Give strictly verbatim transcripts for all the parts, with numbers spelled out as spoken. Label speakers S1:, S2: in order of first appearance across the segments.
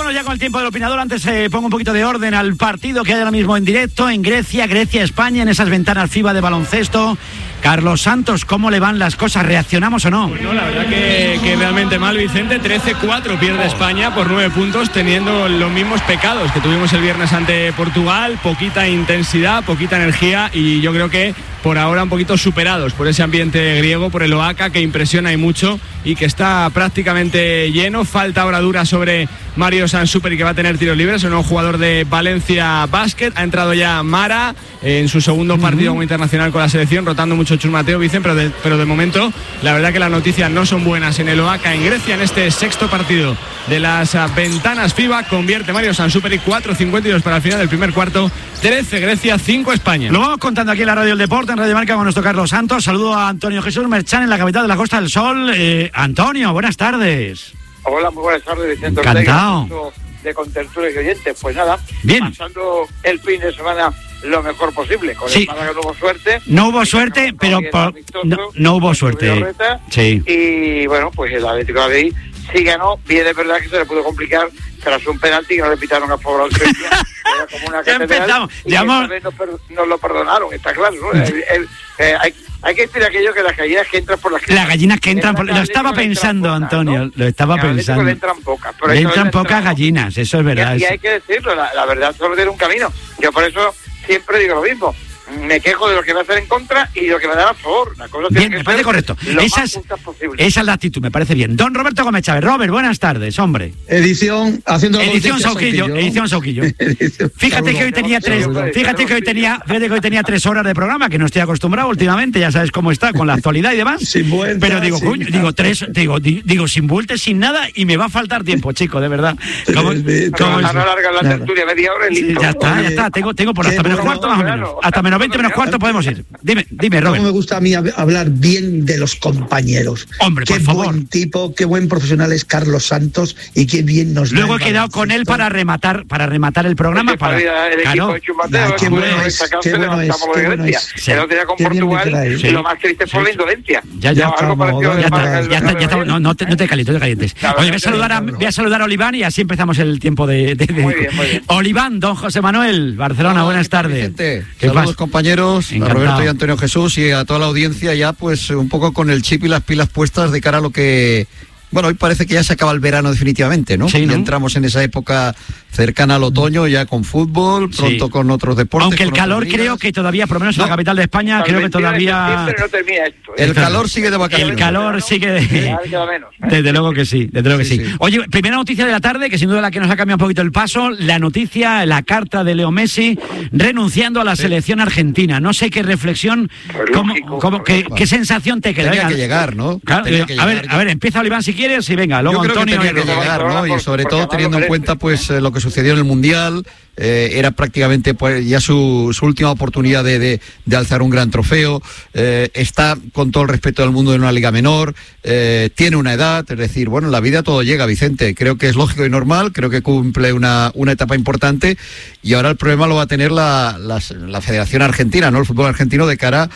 S1: Vámonos ya con el tiempo del opinador. Antes eh, pongo un poquito de orden al partido que hay ahora mismo en directo en Grecia, Grecia-España, en esas ventanas FIBA de baloncesto. Carlos Santos, ¿cómo le van las cosas? ¿Reaccionamos o no?
S2: Pues no, la verdad que, que realmente mal, Vicente. trece cuatro pierde España por nueve puntos, teniendo los mismos pecados que tuvimos el viernes ante Portugal. Poquita intensidad, poquita energía, y yo creo que por ahora un poquito superados por ese ambiente griego, por el O A C A, que impresiona y mucho y que está prácticamente lleno. Falta ahora dura sobre Mario Sansuperi, que va a tener tiros libres, un nuevo jugador de Valencia Basket. Ha entrado ya Mara en su segundo partido como internacional con la selección, rotando mucho Chus Mateo, Vicen, pero de, pero de momento la verdad que las noticias no son buenas en el O A C A en Grecia. En este sexto partido de las ventanas FIBA convierte Mario Sansuperi, cuatro cincuenta y dos para el final del primer cuarto. Trece Grecia, cinco España.
S1: Lo vamos contando aquí en la Radio del Deporte, en Radio Marca, con nuestro Carlos Santos. Saludo a Antonio Jesús Merchán en la capital de la Costa del Sol. eh, Antonio, buenas tardes.
S3: Hola, muy buenas tardes, Vicente.
S1: Encantado.
S3: De contertulios y oyentes. Pues nada,
S1: bien,
S3: pasando el fin de semana lo mejor posible. Con
S1: sí.
S3: el Málaga no hubo suerte.
S1: No hubo suerte, pero por... no, no hubo suerte. Sí.
S3: Y bueno, pues el Atlético de Madrid sí ganó. Bien, es verdad que se le pudo complicar tras un penalti que no le pitaron a favor al Sevilla. Era como una
S1: ya empezamos.
S3: Y
S1: ya hemos...
S3: nos, nos lo perdonaron, está claro, ¿no? el, el, eh, hay, hay que decir aquello que las gallinas que entran por las
S1: las gallinas que entran por... Lo estaba pensando, pocas, Antonio, ¿no? Lo estaba pensando.
S3: Le entran pocas.
S1: Le entran pocas gallinas, eso es verdad.
S3: Y, y hay que decirlo, la, la verdad solo tiene un camino. Yo por eso siempre digo lo mismo. Me quejo de lo que va a hacer en contra y de lo que me da a favor. La cosa
S1: bien, me parece correcto. Esa es, esa es la actitud, me parece bien. Don Roberto Gómez Chávez. Robert, buenas tardes, hombre.
S4: Edición, haciendo
S1: edición Sauquillo, edición Sauquillo. Fíjate que hoy tenía tres, fíjate que hoy tenía, fíjate que hoy tenía tres horas de programa, que no estoy acostumbrado últimamente, ya sabes cómo está con la actualidad y demás.
S4: Sin vuelta,
S1: pero digo,
S4: sin
S1: coño, digo tres, digo, digo sin vueltas, sin nada, y me va a faltar tiempo, chico, de verdad. ¿Cómo,
S3: cómo no alargar la tertulia media hora y listo.
S1: Ya está, ya está, tengo, tengo por hasta menos cuarto más o menos. Hasta menos veinte, menos cuarto podemos ir. Dime, dime, Robert.
S4: No me gusta a mí hablar bien de los compañeros.
S1: Hombre,
S4: qué
S1: por favor.
S4: Buen tipo, qué buen profesional es Carlos Santos y qué bien nos da.
S1: Luego he quedado con él para rematar, para rematar el programa.
S3: Este
S1: para,
S3: el
S1: claro.
S3: de Chumateo,
S4: qué bueno es, qué bueno es, qué bueno es.
S3: Sí. El otro día con Portugal, y sí. Lo más triste fue sí. la indolencia.
S1: Ya, ya,
S3: no, algo
S1: como, ya,
S3: ya,
S1: está,
S3: ya,
S1: ya, está, ya está, no, no te, no te calientes, no te calientes.
S3: Claro,
S1: Oye, voy a saludar a, voy a saludar a Oliván y así empezamos el tiempo de... de, de
S3: muy bien, muy bien.
S1: Oliván, don José Manuel, Barcelona,
S5: Hola,
S1: buenas tardes.
S5: Vicente. Saludos, pasa? Compañeros, encantado. A Roberto y Antonio Jesús y a toda la audiencia, ya pues un poco con el chip y las pilas puestas de cara a lo que... Bueno, hoy parece que ya se acaba el verano definitivamente, ¿no?
S1: Sí, ¿no?
S5: Ya entramos en esa época cercana al otoño, ya con fútbol, pronto sí. con otros deportes.
S1: Aunque el calor creo que todavía, por lo menos en no. la capital de España, creo que todavía...
S3: No termina esto, ¿eh?
S5: El calor sigue de vacaciones.
S1: El calor sigue de...
S3: menos, ¿eh?
S1: Desde luego que sí, desde luego que sí,
S5: sí.
S1: sí. Oye, primera noticia de la tarde, que sin duda la que nos ha cambiado un poquito el paso, la noticia, la carta de Leo Messi renunciando a la sí. selección argentina. No sé qué reflexión, pues cómo, lógico, cómo, qué, bueno. qué sensación te queda.
S5: Tenía que llegar, ¿no?
S1: Claro,
S5: Tenía
S1: eh,
S5: que
S1: a
S5: llegar.
S1: ver, a ver, empieza Oliván si quieres y venga, luego
S5: Yo creo
S1: Antonio.
S5: Que tenía que llegar, ¿no? Y sobre todo teniendo en cuenta pues lo que sucedió en el Mundial. Eh, era prácticamente pues, ya su, su última oportunidad de, de, de alzar un gran trofeo. Eh, está, con todo el respeto del mundo, en una liga menor. Eh, tiene una edad, es decir, bueno, en la vida todo llega, Vicente. Creo que es lógico y normal, creo que cumple una, una etapa importante y ahora el problema lo va a tener la, la, la Federación Argentina, ¿no? El fútbol argentino, de cara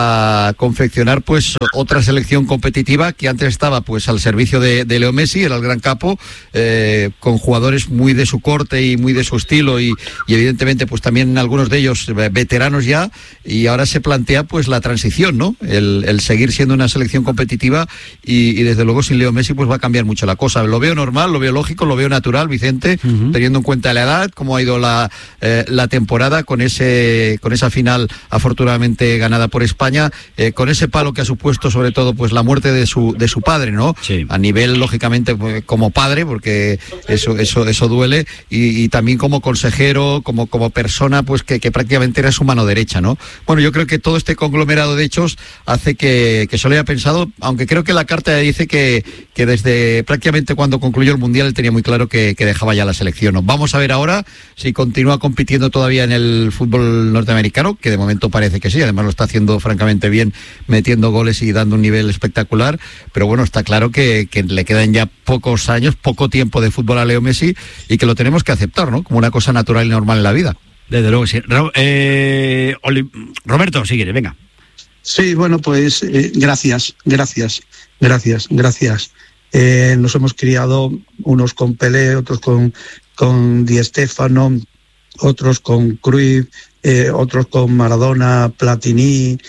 S5: a confeccionar pues otra selección competitiva que antes estaba pues al servicio de, de Leo Messi, era el gran capo, eh, con jugadores muy de su corte y muy de su estilo y, y evidentemente pues también algunos de ellos veteranos ya, y ahora se plantea pues la transición, ¿no? El, el seguir siendo una selección competitiva y, y desde luego sin Leo Messi pues va a cambiar mucho la cosa. Lo veo normal, lo veo lógico, lo veo natural, Vicente, uh-huh. teniendo en cuenta la edad, cómo ha ido la, eh, la temporada con ese con esa final afortunadamente ganada por España, eh, con ese palo que ha supuesto sobre todo pues la muerte de su de su padre, ¿no?
S1: Sí.
S5: A nivel lógicamente pues, como padre, porque eso eso eso duele, y, y también como consejero, como como persona pues que, que prácticamente era su mano derecha, ¿no? Bueno, yo creo que todo este conglomerado de hechos hace que, que se lo haya pensado, aunque creo que la carta dice que, que desde prácticamente cuando concluyó el Mundial él tenía muy claro que, que dejaba ya la selección, ¿no? Vamos a ver ahora si continúa compitiendo todavía en el fútbol norteamericano, que de momento parece que sí, además lo está haciendo francamente bien, metiendo goles y dando un nivel espectacular, pero bueno, está claro que, que le quedan ya pocos años, poco tiempo de fútbol a Leo Messi y que lo tenemos que aceptar, ¿no? Como una cosa natural y normal en la vida.
S1: Desde luego, sí. Ro- eh, Oli- Roberto, si quieres, venga.
S4: Sí, bueno, pues eh, gracias, gracias, gracias, gracias. Eh, nos hemos criado unos con Pelé, otros con, con Di Stéfano, otros con Cruyff, eh, otros con Maradona, Platini,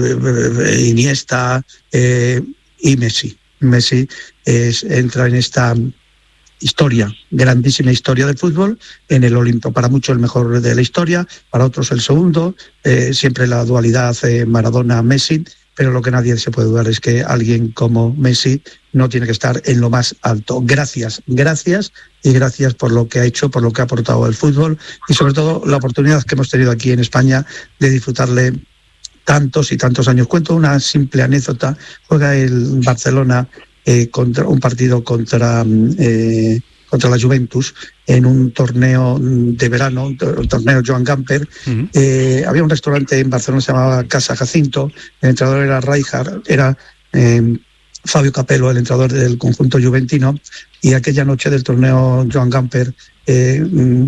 S4: eh, Iniesta eh, y Messi. Messi es, entra en esta historia, grandísima historia del fútbol, en el Olimpo. Para muchos el mejor de la historia, para otros el segundo, eh, siempre la dualidad eh, Maradona-Messi, pero lo que nadie se puede dudar es que alguien como Messi no tiene que estar en lo más alto. Gracias, gracias y gracias por lo que ha hecho, por lo que ha aportado al fútbol y sobre todo la oportunidad que hemos tenido aquí en España de disfrutarle tantos y tantos años. Cuento una simple anécdota. Juega el Barcelona eh, contra un partido contra eh, contra la Juventus en un torneo de verano, un torneo Joan Gamper. Uh-huh. Eh, había un restaurante en Barcelona que se llamaba Casa Jacinto, el entrenador era Rijkaard, era eh, Fabio Capello, el entrenador del conjunto juventino, y aquella noche del torneo Joan Gamper eh,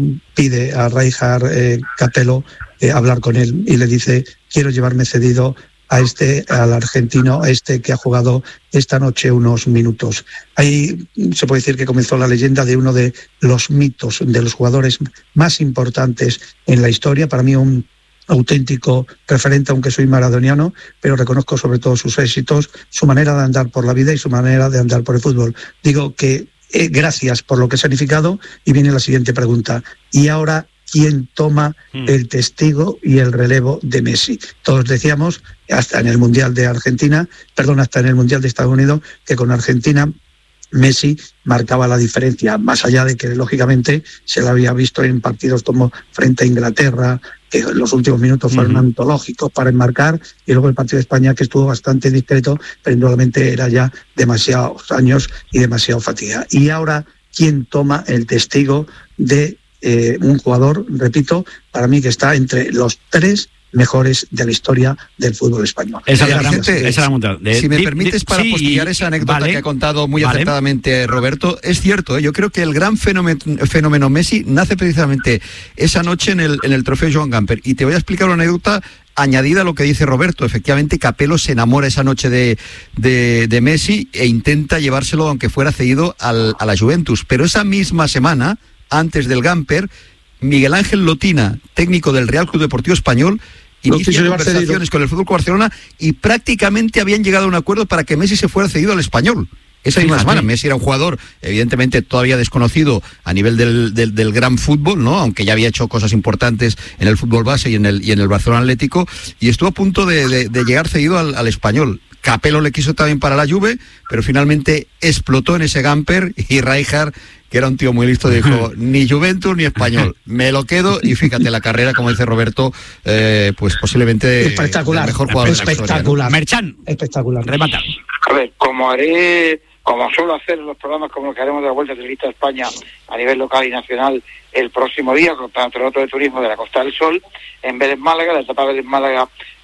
S4: pide a Rijkaard eh, Capello eh, hablar con él y le dice: quiero llevarme cedido a este, al argentino, a este que ha jugado esta noche unos minutos. Ahí se puede decir que comenzó la leyenda de uno de los mitos, de los jugadores más importantes en la historia. Para mí un auténtico referente, aunque soy maradoniano, pero reconozco sobre todo sus éxitos, su manera de andar por la vida y su manera de andar por el fútbol. Digo que eh, gracias por lo que ha significado, y viene la siguiente pregunta. ¿Y ahora quién toma el testigo y el relevo de Messi? Todos decíamos, hasta en el Mundial de Argentina, perdón, hasta en el Mundial de Estados Unidos, que con Argentina Messi marcaba la diferencia, más allá de que lógicamente se lo había visto en partidos como frente a Inglaterra, que los últimos minutos fueron uh-huh. antológicos para enmarcar, y luego el partido de España, que estuvo bastante discreto, pero indudablemente era ya demasiados años y demasiado fatiga. Y ahora, ¿quién toma el testigo de Eh, un jugador, repito, para mí que está entre los tres mejores de la historia del fútbol español?
S1: Esa es la, gente, esa la de,
S5: si me
S1: de,
S5: permites,
S1: de,
S5: para
S1: sí,
S5: postillar esa anécdota
S1: vale,
S5: que ha contado muy
S1: vale.
S5: acertadamente Roberto, es cierto, ¿eh? Yo creo que el gran fenómeno, fenómeno Messi nace precisamente esa noche en el, en el trofeo Joan Gamper, y te voy a explicar una anécdota añadida a lo que dice Roberto. Efectivamente, Capello se enamora esa noche de, de, de Messi e intenta llevárselo, aunque fuera cedido al, a la Juventus, pero esa misma semana, antes del Gamper, Miguel Ángel Lotina, técnico del Real Club Deportivo Español, inicia conversaciones con el Fútbol Club Barcelona y prácticamente habían llegado a un acuerdo para que Messi se fuera cedido al Español. Esa misma semana. Messi era un jugador evidentemente todavía desconocido a nivel del, del, del gran fútbol, ¿no? Aunque ya había hecho cosas importantes en el fútbol base y en el, y en el Barcelona Atlético, y estuvo a punto de, de, de llegar cedido al, al Español. Capello le quiso también para la Juve, pero finalmente explotó en ese Gamper, y Rijkaard, que era un tío muy listo, dijo: ni Juventus ni Español, me lo quedo. Y fíjate, la carrera, como dice Roberto, eh, pues posiblemente
S4: espectacular,
S5: el mejor jugador
S4: espectacular,
S5: de la historia, ¿no?
S1: Merchan,
S4: espectacular,
S1: remata.
S3: A ver, como haré, como suelo hacer en los programas como los que haremos de la Vuelta Ciclista a España a nivel local y nacional el próximo día, con el Campeonato de Turismo de la Costa del Sol, en Vélez Málaga, la etapa Vélez Málaga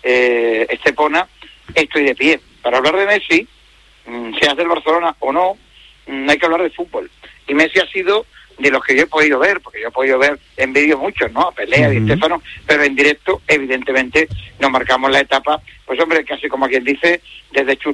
S3: eh, Estepona, estoy de pie. Para hablar de Messi, seas del Barcelona o no, hay que hablar de fútbol. Y Messi ha sido de los que yo he podido ver, porque yo he podido ver en vídeo muchos, ¿no? A Pelé, a Di Stéfano, pero en directo, evidentemente, nos marcamos la etapa, pues hombre, casi como quien dice, desde Chus